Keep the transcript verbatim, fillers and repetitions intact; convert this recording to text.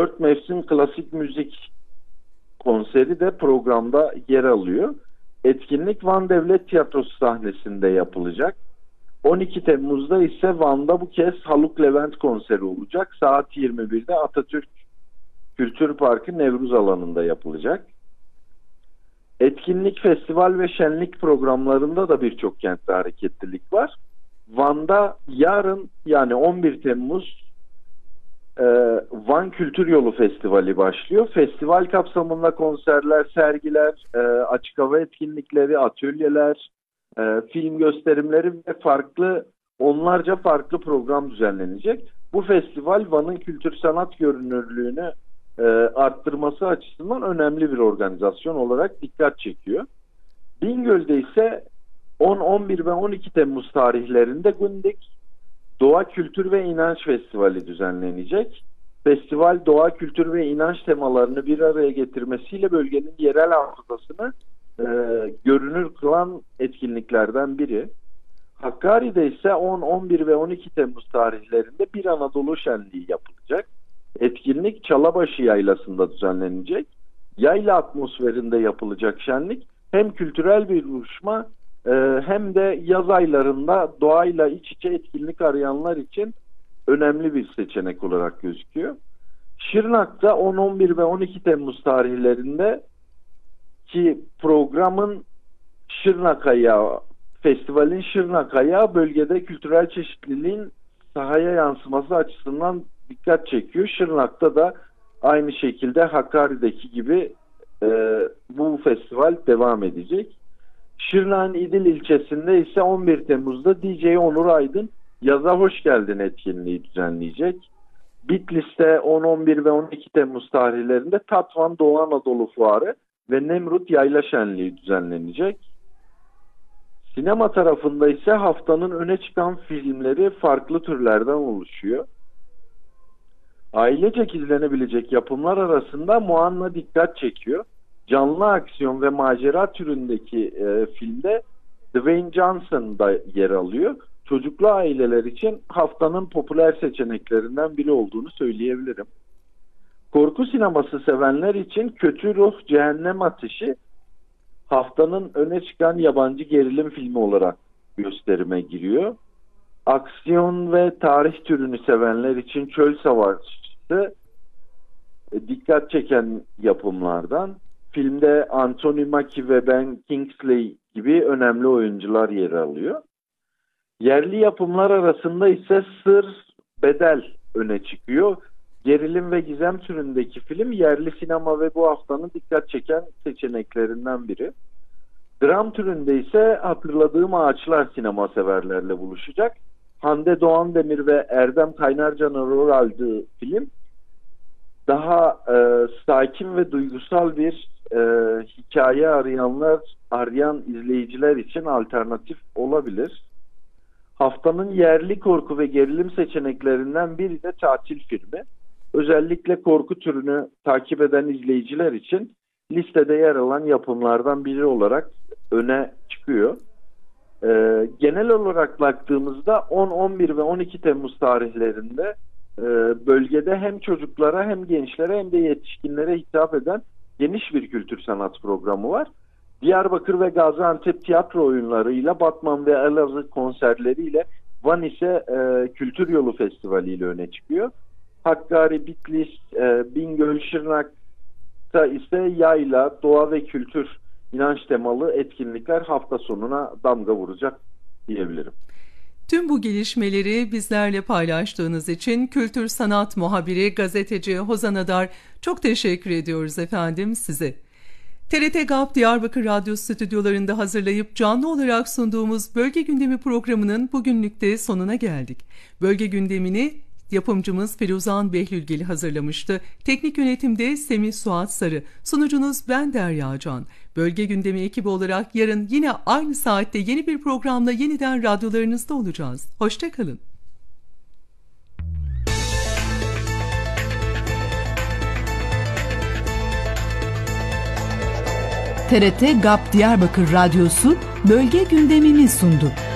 Dört mevsim klasik müzik konseri de programda yer alıyor. Etkinlik Van Devlet Tiyatrosu sahnesinde yapılacak. on iki Temmuz'da ise Van'da bu kez Haluk Levent konseri olacak. Saat yirmi birde Atatürk Kültür Parkı Nevruz alanında yapılacak. Etkinlik, festival ve şenlik programlarında da birçok kentte hareketlilik var. Van'da yarın, yani on bir Temmuz e, Van Kültür Yolu Festivali başlıyor. Festival kapsamında konserler, sergiler, e, açık hava etkinlikleri, atölyeler, e, film gösterimleri ve farklı onlarca farklı program düzenlenecek. Bu festival Van'ın kültür sanat görünürlüğünü e, arttırması açısından önemli bir organizasyon olarak dikkat çekiyor. Bingöl'de ise on, on bir ve on iki Temmuz tarihlerinde Gündik Doğa Kültür ve İnanç Festivali düzenlenecek. Festival doğa, kültür ve inanç temalarını bir araya getirmesiyle bölgenin yerel hafızasını e, görünür kılan etkinliklerden biri. Hakkari'de ise on, on bir ve on iki Temmuz tarihlerinde Bir Anadolu Şenliği yapılacak. Etkinlik Çalabaşı Yaylası'nda düzenlenecek. Yayla atmosferinde yapılacak şenlik hem kültürel bir buluşma e, hem de yaz aylarında doğayla iç içe etkinlik arayanlar için önemli bir seçenek olarak gözüküyor. Şırnak'ta on, on bir ve on iki Temmuz tarihlerinde ki programın Şırnak Ayağı, festivalin Şırnak Ayağı bölgede kültürel çeşitliliğin sahaya yansıması açısından dikkat çekiyor. Şırnak'ta da aynı şekilde Hakkari'deki gibi e, bu festival devam edecek. Şırnak'ın İdil ilçesinde ise on bir Temmuz'da D J Onur Aydın Yaza Hoş Geldin etkinliği düzenleyecek. Bitlis'te on, on bir ve on iki Temmuz tarihlerinde Tatvan Doğu Anadolu Fuarı ve Nemrut Yayla Şenliği düzenlenecek. Sinema tarafında ise haftanın öne çıkan filmleri farklı türlerden oluşuyor. Ailecek izlenebilecek yapımlar arasında Moana dikkat çekiyor. Canlı aksiyon ve macera türündeki e, filmde Dwayne Johnson da yer alıyor. Çocuklu aileler için haftanın popüler seçeneklerinden biri olduğunu söyleyebilirim. Korku sineması sevenler için Kötü Ruh Cehennem Ateşi haftanın öne çıkan yabancı gerilim filmi olarak gösterime giriyor. Aksiyon ve tarih türünü sevenler için Çöl Savaşı dikkat çeken yapımlardan. Filmde Anthony Mackie ve Ben Kingsley gibi önemli oyuncular yer alıyor. Yerli yapımlar arasında ise Sır, Bedel öne çıkıyor. Gerilim ve gizem türündeki film yerli sinema ve bu haftanın dikkat çeken seçeneklerinden biri. Dram türünde ise Hatırladığım Ağaçlar sinema severlerle buluşacak. Hande Doğandemir ve Erdem Kaynarca'nın rol aldığı film daha e, sakin ve duygusal bir e, hikaye arayanlar, arayan izleyiciler için alternatif olabilir. Haftanın yerli korku ve gerilim seçeneklerinden biri de Tatil filmi. Özellikle korku türünü takip eden izleyiciler için listede yer alan yapımlardan biri olarak öne çıkıyor. Ee, genel olarak baktığımızda on, on bir ve on iki Temmuz tarihlerinde e, bölgede hem çocuklara hem gençlere hem de yetişkinlere hitap eden geniş bir kültür sanat programı var. Diyarbakır ve Gaziantep tiyatro oyunlarıyla, Batman ve Elazığ konserleriyle, Van ise e, Kültür Yolu Festivali ile öne çıkıyor. Hakkari, Bitlis, e, Bingöl, Şırnak'ta ise yayla, doğa ve kültür, inanç temalı etkinlikler hafta sonuna damga vuracak diyebilirim. Tüm bu gelişmeleri bizlerle paylaştığınız için kültür sanat muhabiri, gazeteci Hozan Adar çok teşekkür ediyoruz efendim size. T R T GAP Diyarbakır Radyo stüdyolarında hazırlayıp canlı olarak sunduğumuz Bölge Gündemi programının bugünlük de sonuna geldik. Bölge gündemini yapımcımız Firuzan Behlülgil hazırlamıştı. Teknik yönetimde Semih Suat Sarı, sunucunuz ben Derya Can. Bölge Gündemi ekibi olarak yarın yine aynı saatte yeni bir programla yeniden radyolarınızda olacağız. Hoşça kalın. T R T GAP Diyarbakır Radyosu Bölge Gündemini sundu.